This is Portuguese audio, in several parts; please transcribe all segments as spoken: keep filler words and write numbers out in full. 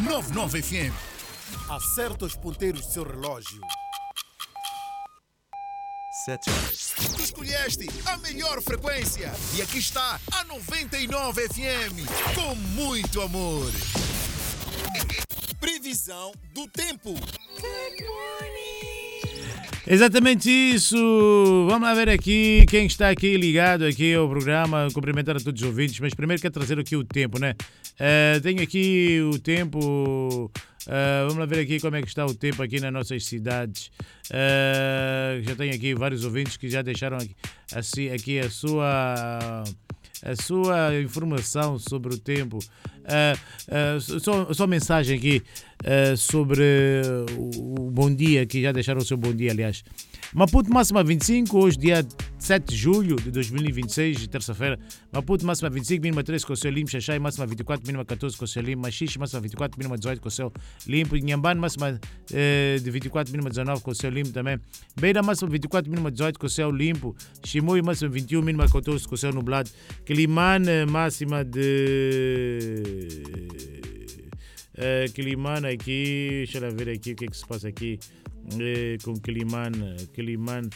noventa e nove F M. Acerta os ponteiros do seu relógio. Sete horas. Tu escolheste a melhor frequência e aqui está a noventa e nove F M, com muito amor. Previsão do tempo. Exatamente isso. Vamos lá ver aqui quem está aqui ligado aqui ao programa, cumprimentar a todos os ouvintes, mas primeiro quero trazer aqui o tempo, né? Uh, tenho aqui o tempo, uh, vamos lá ver aqui como é que está o tempo aqui nas nossas cidades. Uh, já tenho aqui vários ouvintes que já deixaram aqui, assim, aqui a sua... a sua informação sobre o tempo. Uh, uh, só, só mensagem aqui uh, sobre o, o bom dia, que já deixaram o seu bom dia, aliás. Maputo máxima vinte e cinco, hoje dia sete de julho de dois mil e vinte e seis, terça-feira. Maputo máxima vinte e cinco, mínima treze com o céu limpo. Xaxai máxima vinte e quatro, mínima catorze com o céu limpo. Machixe máxima vinte e quatro, mínima dezoito com o céu limpo. Inhambane máxima eh, de vinte e quatro, mínima dezenove com o céu limpo também. Beira máxima vinte e quatro, mínima dezoito com o céu limpo. Chimoio máxima vinte e um, mínima catorze com o céu nublado. Quilimane máxima de... Uh, Quilimane aqui, deixa eu ver aqui o que é que se passa aqui uh, com Quilimane. Quilimane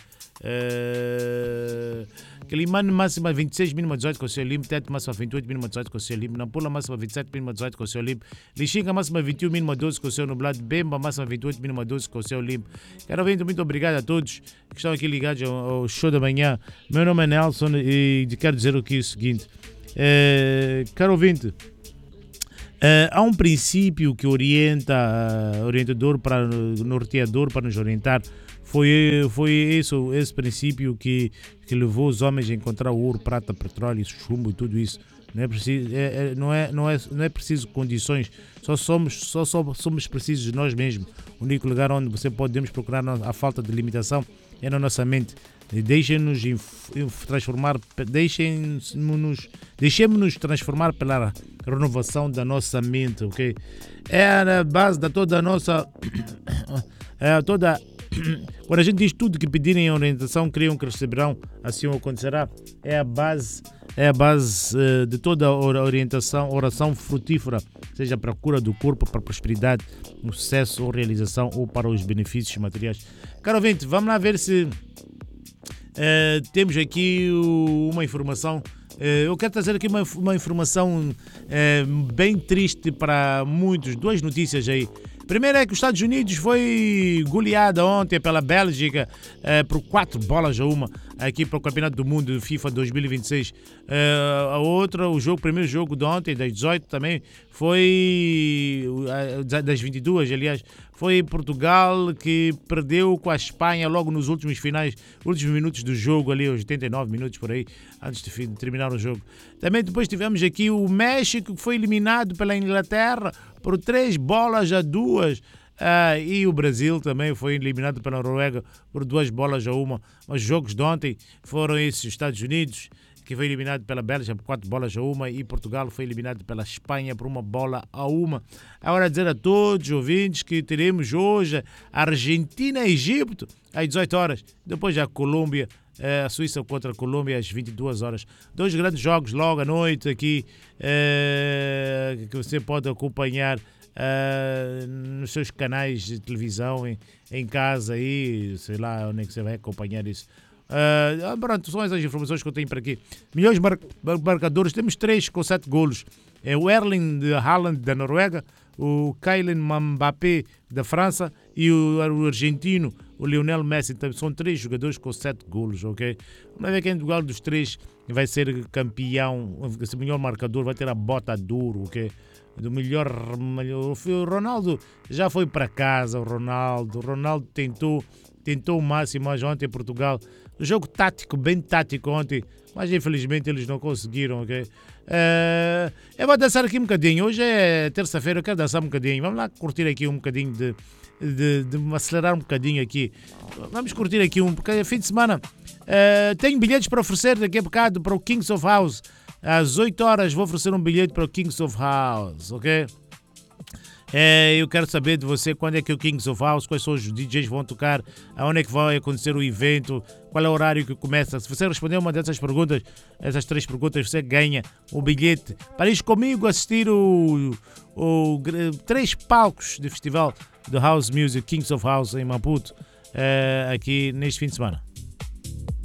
uh, Quilimane máxima vinte e seis, mínima dezoito com o céu limpo. Tete máxima vinte e oito, mínima dezoito com o céu limpo. Nampula máxima vinte e sete, mínima dezoito com o céu limpo. Lixinga máxima vinte e um, mínima doze com o céu nublado. Bemba máxima vinte e oito, mínima doze com o céu limpo. Caro ouvinte, muito obrigado a todos que estão aqui ligados ao, ao show da manhã. Meu nome é Nelson e quero dizer aqui o seguinte. Uh, caro ouvinte, Uh, há um princípio que orienta, uh, orientador para norteador para nos orientar. Foi, foi esse, esse princípio que, que levou os homens a encontrar o ouro, prata, petróleo, chumbo e tudo isso. Não é preciso, é, é, não é, não é, não é preciso condições, só somos, só, só somos precisos de nós mesmos. O único lugar onde você podemos procurar a falta de limitação é na nossa mente. Deixem-nos transformar, deixem-nos, deixemos-nos transformar pela renovação da nossa mente, ok? É a base da toda a nossa, é toda. Quando a gente diz tudo que pedirem em orientação, criam que receberão, assim acontecerá. É a base, é a base uh, de toda a orientação, oração frutífera, seja para a cura do corpo, para a prosperidade, o sucesso ou realização ou para os benefícios materiais. Caro ouvinte, vamos lá ver se uh, temos aqui uh, uma informação. Uh, eu quero trazer aqui uma, uma informação uh, bem triste para muitos, duas notícias aí. Primeiro é que os Estados Unidos foi goleada ontem pela Bélgica eh, por quatro bolas a uma aqui para o Campeonato do Mundo FIFA dois mil e vinte e seis. Eh, a outra, o jogo, o primeiro jogo de ontem, das dezoito também, foi das vinte e duas, aliás, foi Portugal que perdeu com a Espanha logo nos últimos finais, últimos minutos do jogo ali, os oitenta e nove minutos por aí, antes de terminar o jogo. Também depois tivemos aqui o México que foi eliminado pela Inglaterra por três bolas a duas. Ah, e o Brasil também foi eliminado pela Noruega por duas bolas a uma. Os jogos de ontem foram esses: Estados Unidos, que foi eliminado pela Bélgica por quatro bolas a uma, e Portugal foi eliminado pela Espanha por uma bola a uma. Agora dizer a todos os ouvintes que teremos hoje a Argentina e Egito às dezoito horas, depois a Colômbia, a Suíça contra a Colômbia às vinte e duas horas. Dois grandes jogos logo à noite aqui eh, que você pode acompanhar eh, nos seus canais de televisão, em, em casa aí, sei lá onde é que você vai acompanhar isso. Uh, pronto, são essas informações que eu tenho para aqui. Melhores mar marcadores, temos três com sete golos. É o Erling de Haaland da Noruega, o Kylian Mbappé da França e o, o argentino, o Lionel Messi. Então, são três jogadores com sete golos, ok? Vamos ver quem igual dos três vai ser campeão, o melhor marcador, vai ter a bota duro, ok? Do melhor, melhor. O Ronaldo já foi para casa, o Ronaldo. O Ronaldo tentou, tentou o máximo, mas ontem em Portugal, um jogo tático, bem tático ontem, mas infelizmente eles não conseguiram, ok? Uh, eu vou dançar aqui um bocadinho. Hoje é terça-feira, eu quero dançar um bocadinho. Vamos lá curtir aqui um bocadinho de, de, de acelerar um bocadinho aqui. Vamos curtir aqui um bocadinho. Fim de semana. Uh, tenho bilhetes para oferecer daqui a bocado para o Kings of House. Às oito horas vou oferecer um bilhete para o Kings of House, ok? É, eu quero saber de você quando é que o Kings of House, quais são os D Js que vão tocar, aonde é que vai acontecer o evento, qual é o horário que começa. Se você responder uma dessas perguntas, essas três perguntas, você ganha o bilhete para ir comigo assistir o, o, o três palcos do festival do House Music, Kings of House em Maputo, é, aqui neste fim de semana.